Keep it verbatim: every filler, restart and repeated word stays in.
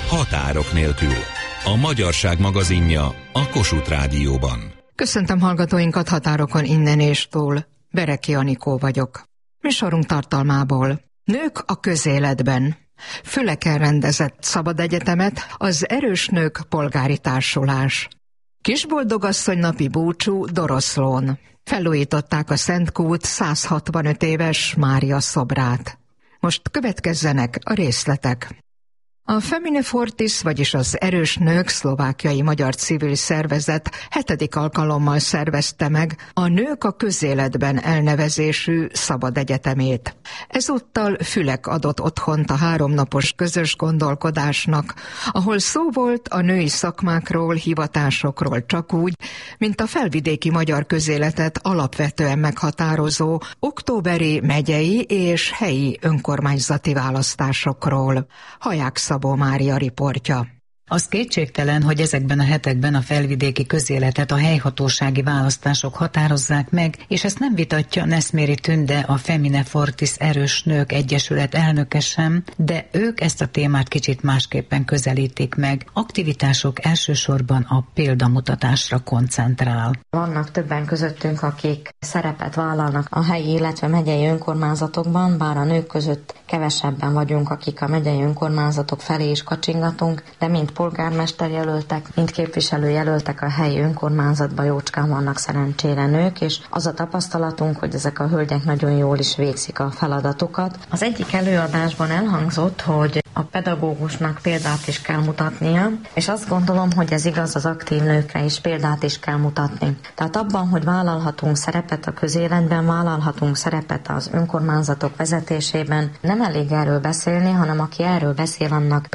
Határok nélkül. A Magyarság magazinja a Kossuth Rádióban. Köszöntöm hallgatóinkat határokon innen és túl. Bereki Anikó vagyok. Műsorunk tartalmából: Nők a közéletben. Füleken rendezett szabadegyetemet az Erős Nők Polgári Társulás. Kisboldogasszony napi búcsú Doroszlón. Felújították a Szentkút száz hatvanöt éves Mária szobrát. Most következzenek a részletek. A Femine Fortis, vagyis az Erős Nők szlovákiai magyar civil szervezet hetedik alkalommal szervezte meg a Nők a közéletben elnevezésű szabadegyetemét. Ezúttal Fülek adott otthont a háromnapos közös gondolkodásnak, ahol szó volt a női szakmákról, hivatásokról csak úgy, mint a felvidéki magyar közéletet alapvetően meghatározó októberi megyei és helyi önkormányzati választásokról. Haják Szabó Mária riportja. Az kétségtelen, hogy ezekben a hetekben a felvidéki közéletet a helyhatósági választások határozzák meg, és ezt nem vitatja Neszméri Tünde, a Femine Fortis Erős Nők Egyesület elnöke sem, de ők ezt a témát kicsit másképpen közelítik meg. Aktivitások elsősorban a példamutatásra koncentrál. Vannak többen közöttünk, akik szerepet vállalnak a helyi, illetve megyei önkormányzatokban, bár a nők között kevesebben vagyunk, akik a megyei önkormányzatok felé is kacsingatunk, de mind polgármesterjelöltek, mind képviselőjelöltek a helyi önkormányzatban jócskán vannak szerencsére nők, és az a tapasztalatunk, hogy ezek a hölgyek nagyon jól is végzik a feladatokat. Az egyik előadásban elhangzott, hogy a pedagógusnak példát is kell mutatnia, és azt gondolom, hogy ez igaz az aktív nőkre is, példát is kell mutatni. Tehát abban, hogy vállalhatunk szerepet a közéletben, vállalhatunk szerepet az önkormányzatok vezetésében, nem elég erről beszélni, hanem aki erről beszél, annak